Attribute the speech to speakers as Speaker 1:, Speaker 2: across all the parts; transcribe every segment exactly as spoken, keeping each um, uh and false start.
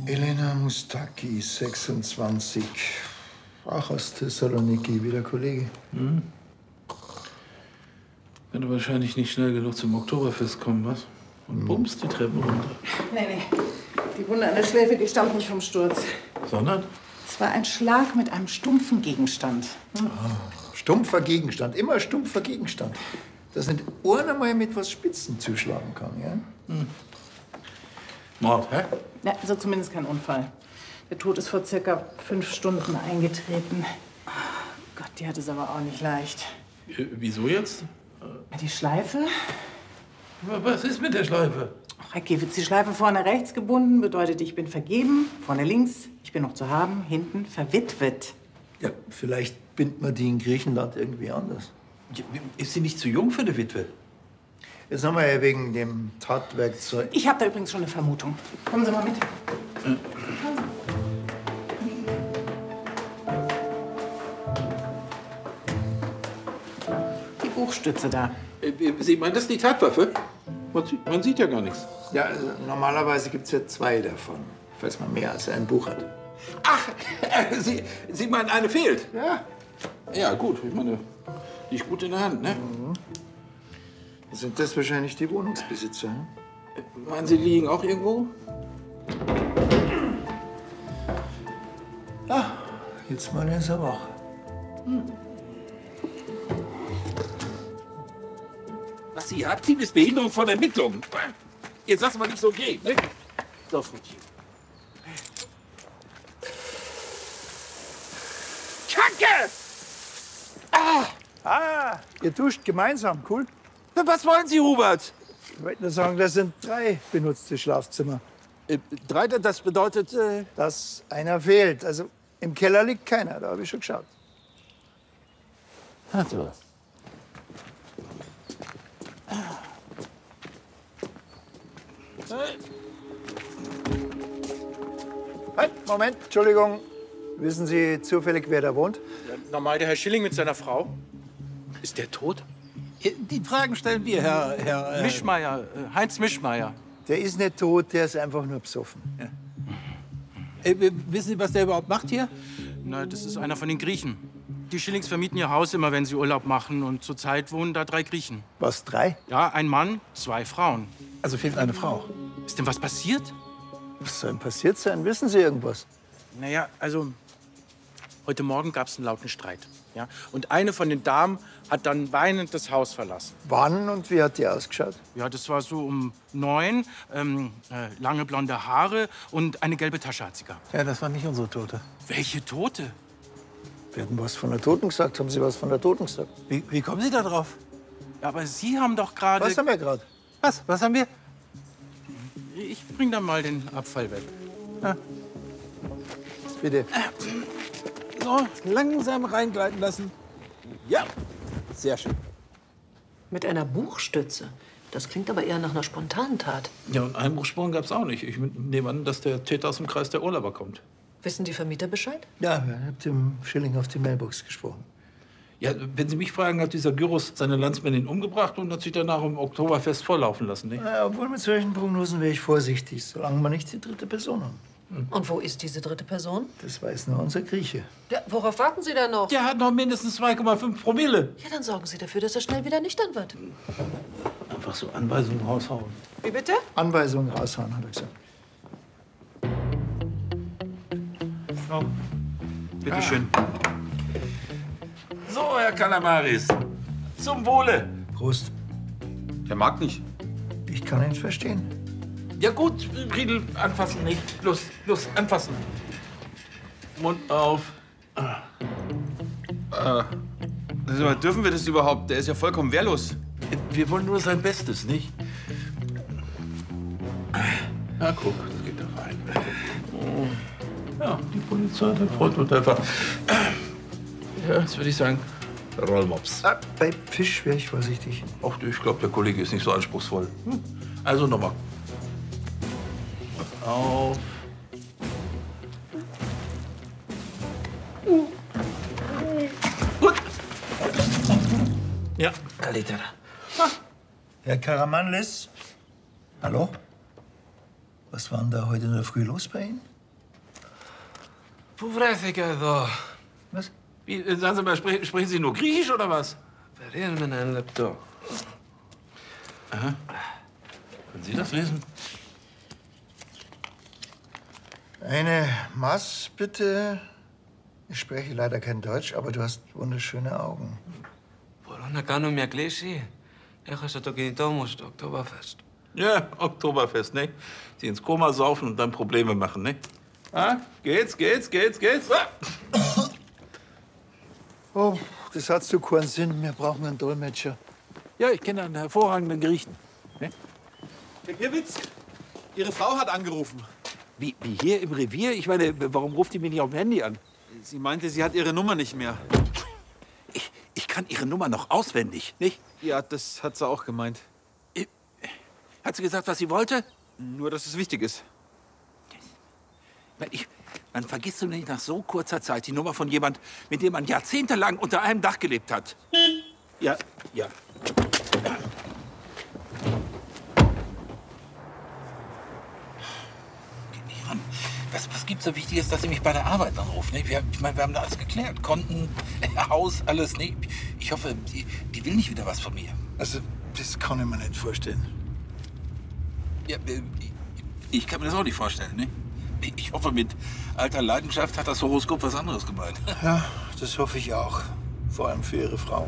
Speaker 1: Elena Mustaki, sechsundzwanzig. Auch aus Thessaloniki, wie der Kollege.
Speaker 2: Hm. Wenn du wahrscheinlich nicht schnell genug zum Oktoberfest kommen, was? Und hm. bummst die Treppen runter.
Speaker 3: Nee, nee. Die Wunde an der Schläfe, die stammt nicht vom Sturz.
Speaker 2: Sondern?
Speaker 3: Es war ein Schlag mit einem stumpfen Gegenstand. Hm?
Speaker 1: Ah, stumpfer Gegenstand, immer stumpfer Gegenstand. Dass nicht einer mal mit was Spitzen zuschlagen kann, ja?
Speaker 2: Hm. Mord, hä?
Speaker 3: Ja, also zumindest kein Unfall. Der Tod ist vor circa fünf Stunden eingetreten. Oh Gott, die hat es aber auch nicht leicht.
Speaker 2: Äh, wieso jetzt?
Speaker 3: Die Schleife?
Speaker 2: Was ist mit der Schleife?
Speaker 3: Ach, Herr Kiewitz, die Schleife vorne rechts gebunden bedeutet, ich bin vergeben. Vorne links, ich bin noch zu haben. Hinten verwitwet.
Speaker 1: Ja, vielleicht bindet man die in Griechenland irgendwie anders.
Speaker 2: Ist sie nicht zu jung für eine Witwe?
Speaker 1: Jetzt haben wir ja wegen dem Tatwerkzeug.
Speaker 3: Ich habe da übrigens schon eine Vermutung. Kommen Sie mal mit. Äh. Die Buchstütze da.
Speaker 2: Sie meinen, das ist die Tatwaffe? Man sieht, man sieht ja gar nichts.
Speaker 1: Ja, also normalerweise gibt es ja zwei davon, falls man mehr als ein Buch hat.
Speaker 2: Ach, äh, Sie, Sie meinen, eine fehlt?
Speaker 1: Ja.
Speaker 2: Ja, gut. Ich meine, die ist gut in der Hand, ne?
Speaker 1: Mhm. Sind das wahrscheinlich die Wohnungsbesitzer? Hm?
Speaker 2: Meinen Sie, die liegen auch irgendwo?
Speaker 1: Ah, jetzt mal ist er wach. Hm.
Speaker 2: Was Sie hat, ist Behinderung von Ermittlungen. Jetzt lassen wir nicht so gehen, ne? So, Frutchen. Kacke!
Speaker 1: Ah! Ah, ihr duscht gemeinsam, cool.
Speaker 2: Was wollen Sie, Hubert?
Speaker 1: Ich wollte nur sagen, das sind drei benutzte Schlafzimmer.
Speaker 2: Äh, drei, das bedeutet... Äh
Speaker 1: Dass einer fehlt. Also im Keller liegt keiner, da habe ich schon geschaut.
Speaker 2: Also.
Speaker 1: Halt, Moment, Entschuldigung. Wissen Sie zufällig, wer da wohnt?
Speaker 4: Ja, normal der Herr Schilling mit seiner Frau.
Speaker 2: Ist der tot? Die Fragen stellen wir, Herr... Herr äh
Speaker 4: Mischmeier, äh, Heinz Mischmeier.
Speaker 1: Der ist nicht tot, der ist einfach nur besoffen.
Speaker 2: Ja. Äh, wissen Sie, was der überhaupt macht hier?
Speaker 4: Na, das ist einer von den Griechen. Die Schillings vermieten ihr Haus immer, wenn sie Urlaub machen. Und zurzeit wohnen da drei Griechen.
Speaker 1: Was, drei?
Speaker 4: Ja, ein Mann, zwei Frauen.
Speaker 2: Also fehlt eine Frau.
Speaker 4: Ist denn was passiert?
Speaker 1: Was soll denn passiert sein? Wissen Sie irgendwas?
Speaker 4: Naja, also... Heute Morgen gab es einen lauten Streit. Ja? Und eine von den Damen hat dann weinend das Haus verlassen.
Speaker 1: Wann und wie hat die ausgeschaut?
Speaker 4: Ja, das war so um neun. Ähm, äh, lange blonde Haare und eine gelbe Tasche hat sie gehabt.
Speaker 2: Ja, das war nicht unsere Tote.
Speaker 4: Welche Tote?
Speaker 1: Wir hatten was von der Toten gesagt. Haben Sie was von der Toten gesagt?
Speaker 2: Wie, wie kommen Sie da drauf?
Speaker 4: Ja, aber Sie haben doch gerade...
Speaker 1: Was haben wir gerade?
Speaker 2: Was? Was haben wir?
Speaker 4: Ich bring dann mal den Abfall weg.
Speaker 2: Ja.
Speaker 1: Bitte.
Speaker 2: So, langsam reingleiten lassen. Ja, sehr schön.
Speaker 5: Mit einer Buchstütze? Das klingt aber eher nach einer spontanen Tat.
Speaker 2: Ja, und Einbruchsspuren gab es auch nicht. Ich nehme an, dass der Täter aus dem Kreis der Urlauber kommt.
Speaker 5: Wissen die Vermieter Bescheid?
Speaker 1: Ja, ich habe dem Schilling auf die Mailbox gesprochen.
Speaker 2: Ja, wenn Sie mich fragen, hat dieser Gyros seine Landsmännin umgebracht und hat sich danach im Oktoberfest volllaufen lassen, nicht?
Speaker 1: Ja, obwohl mit solchen Prognosen wäre ich vorsichtig, solange wir nicht die dritte Person haben.
Speaker 5: Hm. Und wo ist diese dritte Person?
Speaker 1: Das weiß nur unser Grieche.
Speaker 5: Ja, worauf warten Sie denn noch?
Speaker 2: Der hat noch mindestens zwei Komma fünf Promille.
Speaker 5: Ja, dann sorgen Sie dafür, dass er schnell wieder nüchtern wird.
Speaker 2: Einfach so Anweisungen raushauen.
Speaker 5: Wie bitte?
Speaker 1: Anweisungen raushauen, hat er gesagt.
Speaker 4: Oh, bitte schön.
Speaker 2: So, Herr Kalamaris, zum Wohle.
Speaker 1: Prost.
Speaker 6: Der mag nicht.
Speaker 1: Ich kann ihn verstehen.
Speaker 2: Ja gut, Riedel, anfassen nicht. Los, los, anfassen. Mund auf.
Speaker 6: Ah. Äh, also, dürfen wir das überhaupt? Der ist ja vollkommen wehrlos.
Speaker 2: Wir wollen nur sein Bestes, nicht? Na guck, das geht doch rein. Ja, die Polizei hat Frontunterfall. Ja, jetzt würde ich sagen, Rollmops.
Speaker 1: Ah, bei Fisch wäre ich vorsichtig.
Speaker 2: Ach, ich glaube, der Kollege ist nicht so anspruchsvoll. Hm? Also nochmal. Auf. Gut. Ja, Kalitera.
Speaker 1: Herr Karamanlis? Hallo? Was war denn da heute in der Früh los bei Ihnen?
Speaker 2: Πού βρέθηκα εδώ?
Speaker 1: Was?
Speaker 2: Wie, äh, sagen Sie mal, spre sprechen Sie nur Griechisch oder was?
Speaker 6: Περίμενε ένα λεπτό.
Speaker 2: Aha. Können Sie das lesen?
Speaker 1: Eine Maß, bitte. Ich spreche leider kein Deutsch, aber du hast wunderschöne Augen.
Speaker 6: Μπορώ να κάνω μια κλίση? Έχασα το κινητό μου στο Oktoberfest.
Speaker 2: Ja, Oktoberfest, ne? Sie ins Koma saufen und dann Probleme machen, ne? Ah, geht's, geht's, geht's, geht's? Ah.
Speaker 1: Oh, das hat so keinen Sinn. Wir brauchen einen Dolmetscher.
Speaker 2: Ja, ich kenne einen hervorragenden Griechen. Ne?
Speaker 7: Herr Giewitz, Ihre Frau hat angerufen.
Speaker 2: Wie, wie hier im Revier? Ich meine, warum ruft die mich nicht auf dem Handy an?
Speaker 7: Sie meinte, sie hat Ihre Nummer nicht mehr.
Speaker 2: Ich, ich kann Ihre Nummer noch auswendig, nicht?
Speaker 7: Ja, das hat sie auch gemeint.
Speaker 2: Hat sie gesagt, was sie wollte?
Speaker 7: Nur, dass es wichtig ist.
Speaker 2: Ich, man vergisst du nicht nach so kurzer Zeit die Nummer von jemand, mit dem man jahrzehntelang unter einem Dach gelebt hat. Ja, ja. Mann, was, was gibt's so Wichtiges, dass Sie mich bei der Arbeit anrufen? Ne? Wir, ich meine, wir haben da alles geklärt. Konten, Haus, alles. Ne? Ich hoffe, die, die will nicht wieder was von mir.
Speaker 1: Also, das kann ich mir nicht vorstellen.
Speaker 2: Ja, ich, ich kann mir das auch nicht vorstellen. Ne? Ich hoffe, mit alter Leidenschaft hat das Horoskop was anderes gemeint.
Speaker 1: Ja, das hoffe ich auch. Vor allem für Ihre Frau.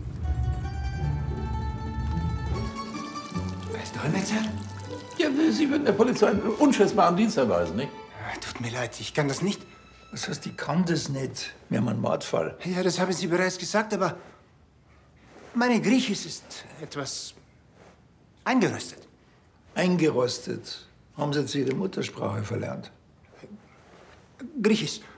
Speaker 8: Wer ist Dolmetscher?
Speaker 2: Ja, Sie würden der Polizei einen unschätzbaren Dienst erweisen, nicht?
Speaker 8: Tut mir leid, ich kann das nicht.
Speaker 1: Was heißt, ich kann das nicht? Wir haben einen Mordfall.
Speaker 8: Ja, das haben Sie bereits gesagt, aber meine Griechisch ist etwas eingerostet.
Speaker 1: Eingerostet. Haben Sie jetzt Ihre Muttersprache verlernt?
Speaker 8: Griechisch.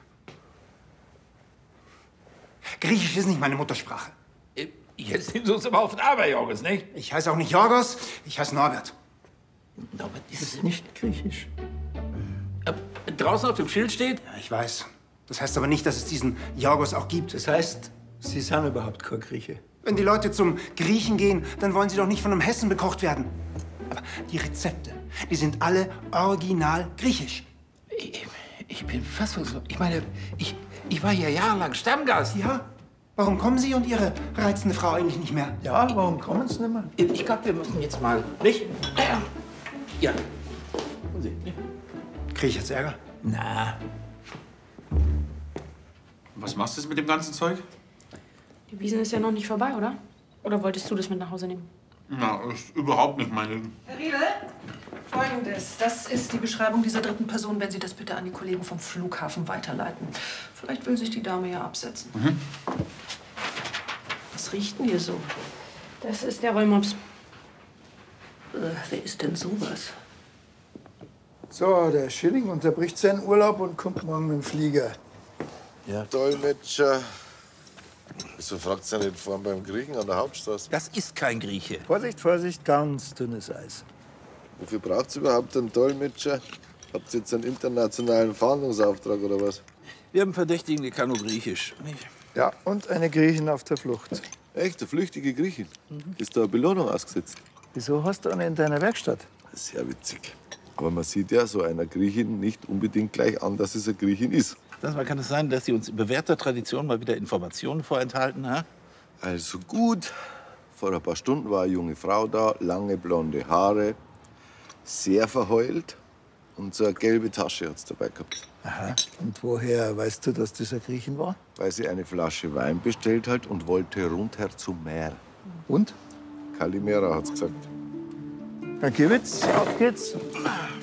Speaker 8: Griechisch ist nicht meine Muttersprache.
Speaker 2: Jetzt nehmen Sie uns aber auf den Arm, Jorgos, nicht?
Speaker 8: Ich heiße auch nicht Jorgos, ich heiße Norbert.
Speaker 2: Norbert
Speaker 1: Das ist nicht griechisch.
Speaker 2: Draußen auf dem Schild steht?
Speaker 8: Ja, ich weiß. Das heißt aber nicht, dass es diesen Jorgos auch gibt.
Speaker 1: Das heißt, Sie sind überhaupt kein Grieche.
Speaker 8: Wenn die Leute zum Griechen gehen, dann wollen sie doch nicht von einem Hessen bekocht werden. Aber die Rezepte, die sind alle original griechisch.
Speaker 2: Ich, ich bin fassungslos. Ich meine, ich, ich war hier jahrelang Stammgast.
Speaker 8: Ja? Warum kommen Sie und Ihre reizende Frau eigentlich nicht mehr?
Speaker 1: Ja, warum kommen Sie nicht mehr?
Speaker 2: Ich glaube, wir müssen jetzt mal. Nicht? Ja. Und Sie? Nicht?
Speaker 8: Krieg ich jetzt Ärger?
Speaker 1: Na,
Speaker 6: Was machst du jetzt mit dem ganzen Zeug?
Speaker 9: Die Wiesn ist ja noch nicht vorbei, oder? Oder wolltest du das mit nach Hause nehmen?
Speaker 6: Na, ist überhaupt nicht meine.
Speaker 5: Herr Riedel, Folgendes. Das ist die Beschreibung dieser dritten Person, wenn Sie das bitte an die Kollegen vom Flughafen weiterleiten. Vielleicht will sich die Dame ja absetzen.
Speaker 6: Mhm.
Speaker 5: Was riecht denn hier so?
Speaker 9: Das ist der Rollmops.
Speaker 5: Äh, wer ist denn sowas?
Speaker 1: so, der Schilling unterbricht seinen Urlaub und kommt morgen mit dem Flieger.
Speaker 2: Ja.
Speaker 10: Dolmetscher. Wieso fragt ihr nicht vorhin beim Griechen an der Hauptstraße?
Speaker 2: Das ist kein Grieche.
Speaker 1: Vorsicht, Vorsicht, ganz dünnes Eis.
Speaker 10: Wofür braucht ihr überhaupt einen Dolmetscher? Habt ihr jetzt einen internationalen Fahndungsauftrag oder was?
Speaker 2: Wir haben Verdächtigen, die kann nur Griechisch. Nicht?
Speaker 1: Ja, und eine Griechin auf der Flucht.
Speaker 10: Echt, eine flüchtige Griechin? Ist da eine Belohnung ausgesetzt?
Speaker 1: Wieso hast du eine in deiner Werkstatt?
Speaker 10: Sehr witzig. Aber man sieht ja so einer Griechin nicht unbedingt gleich an, dass es eine Griechin ist.
Speaker 2: Sag mal, kann es sein, dass Sie uns in bewährter Tradition mal wieder Informationen vorenthalten, ha?
Speaker 10: Also gut. Vor ein paar Stunden war eine junge Frau da, lange blonde Haare, sehr verheult und so eine gelbe Tasche hat's dabei gehabt.
Speaker 1: Aha. Und woher weißt du, dass das eine Griechin war?
Speaker 10: Weil sie eine Flasche Wein bestellt hat und wollte rundher zum Meer.
Speaker 1: Und?
Speaker 10: Kalimera hat's gesagt.
Speaker 1: Herr Giewitz, auf geht's.